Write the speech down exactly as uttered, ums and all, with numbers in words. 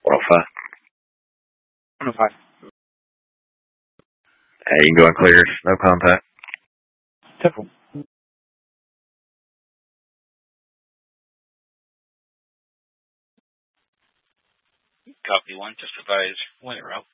one oh five. one oh five. Hey, you can go unclear. No contact. Typical. Copy one, just advise when you're out.